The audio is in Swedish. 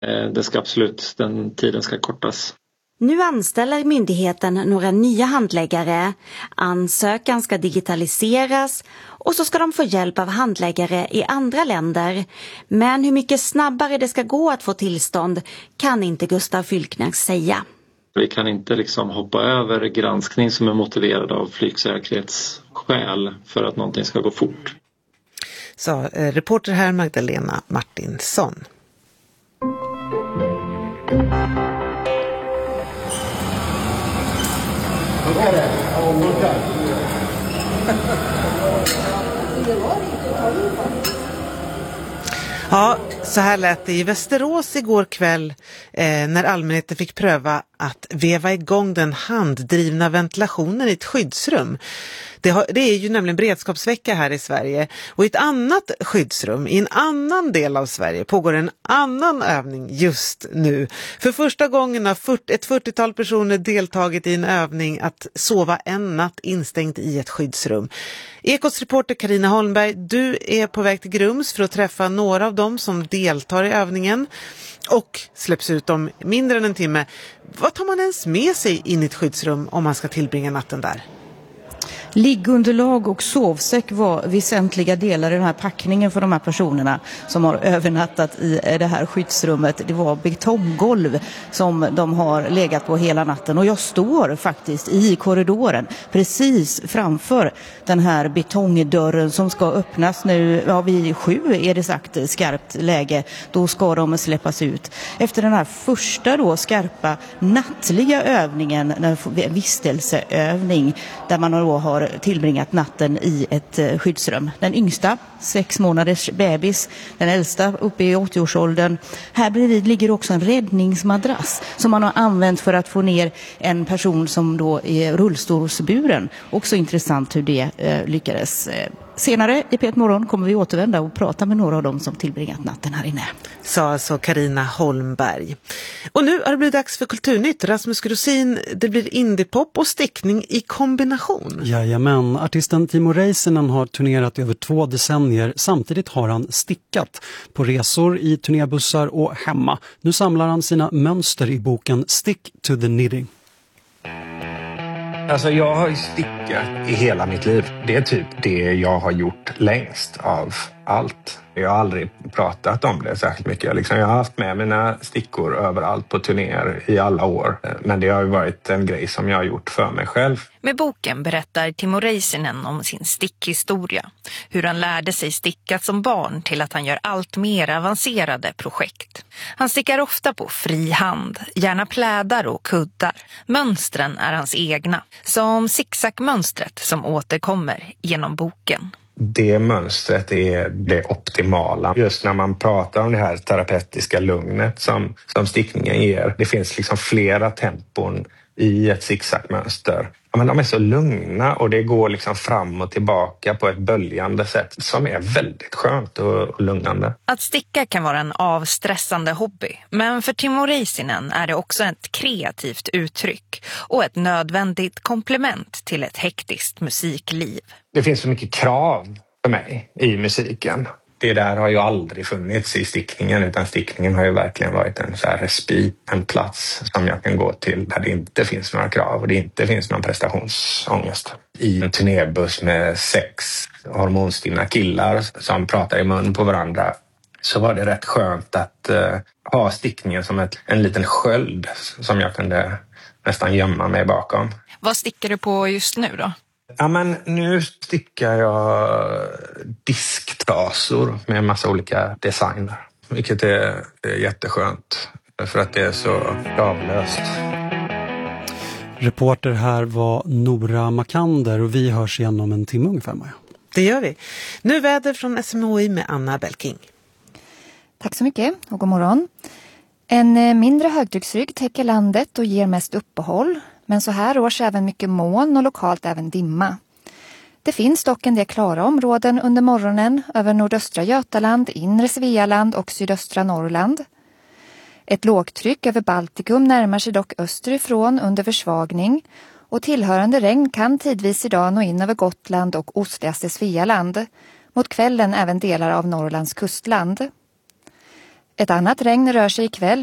Det ska absolut, den tiden ska kortas. Nu anställer myndigheten några nya handläggare. Ansökan ska digitaliseras och så ska de få hjälp av handläggare i andra länder. Men hur mycket snabbare det ska gå att få tillstånd kan inte Gustav Fylkner säga. Vi kan inte hoppa över granskning som är motiverad av flygsäkerhetsskäl för att någonting ska gå fort. Så reporter här Magdalena Martinsson. Ja, så här lät det i Västerås igår kväll när allmänheten fick pröva att veva igång den handdrivna ventilationen i ett skyddsrum. Det är ju nämligen beredskapsvecka här i Sverige, och i ett annat skyddsrum i en annan del av Sverige pågår en annan övning just nu. För första gången har ett 40-tal personer deltagit i en övning att sova en natt instängt i ett skyddsrum. Ekots reporter Carina Holmberg, du är på väg till Grums för att träffa några av dem som deltar i övningen och släpps ut om mindre än en timme. Vad tar man ens med sig in i ett skyddsrum om man ska tillbringa natten där? Liggunderlag och sovsäck var väsentliga delar i den här packningen för de här personerna som har övernattat i det här skyddsrummet. Det var betonggolv som de har legat på hela natten, och jag står faktiskt i korridoren precis framför den här betongdörren som ska öppnas nu. Ja, vid 7 är det sagt, skarpt läge. Då ska de släppas ut. Efter den här första då skarpa nattliga övningen, en vistelseövning där man då har tillbringat natten i ett skyddsrum. Den yngsta, 6 månaders bebis, den äldsta uppe i 80-årsåldern. Här bredvid ligger också en räddningsmadrass som man har använt för att få ner en person som då är rullstolsburen. Också intressant hur det lyckades. Senare i P1 Morgon kommer vi återvända och prata med några av dem som tillbringat natten här inne. Sa alltså Carina Holmberg. Och nu har det blivit dags för Kulturnytt. Rasmus Grosin, det blir indiepop och stickning i kombination. Jajamän, artisten Timo Räisänen har turnerat över 2 decennier. Samtidigt har han stickat på resor, i turnébussar och hemma. Nu samlar han sina mönster i boken Stick to the Knitting. Alltså jag har ju stickat i hela mitt liv. Det är typ det jag har gjort längst av allt. Jag har aldrig pratat om det särskilt mycket. Jag har haft med mina stickor överallt på turnéer i alla år. Men det har ju varit en grej som jag har gjort för mig själv. Med boken berättar Timo Räisänen om sin stickhistoria. Hur han lärde sig sticka som barn till att han gör allt mer avancerade projekt. Han stickar ofta på fri hand, gärna plädar och kuddar. Mönstren är hans egna, som zigzagmönstret som återkommer genom boken. Det mönstret är det optimala. Just när man pratar om det här terapeutiska lugnet som stickningen ger. Det finns flera tempon i ett zigzagmönster. Men de är så lugna och det går fram och tillbaka på ett böljande sätt som är väldigt skönt och lugnande. Att sticka kan vara en avstressande hobby, men för Timo Räisänen är det också ett kreativt uttryck och ett nödvändigt komplement till ett hektiskt musikliv. Det finns så mycket krav för mig i musiken. Det där har ju aldrig funnits i stickningen, utan stickningen har ju verkligen varit en så här respit, en plats som jag kan gå till där det inte finns några krav och det inte finns någon prestationsångest. I en turnébuss med 6 hormonstinna killar som pratar i mun på varandra så var det rätt skönt att ha stickningen som en liten sköld som jag kunde nästan gömma mig bakom. Vad stickar du på just nu då? Ja, men nu stickar jag disktrasor med en massa olika designer. Vilket är jätteskönt för att det är så kravlöst. Reporter här var Nora Makander och vi hörs igen om en timme ungefär, Maja. Det gör vi. Nu väder från SMHI med Anna Belking. Tack så mycket och god morgon. En mindre högtrycksrygg täcker landet och ger mest uppehåll. Men så här års även mycket moln och lokalt även dimma. Det finns dock en del klara områden under morgonen över nordöstra Götaland, inre Svealand och sydöstra Norrland. Ett lågtryck över Baltikum närmar sig dock österifrån under försvagning och tillhörande regn kan tidvis idag nå in över Gotland och ostligaste Svealand. Mot kvällen även delar av Norrlands kustland. Ett annat regn rör sig ikväll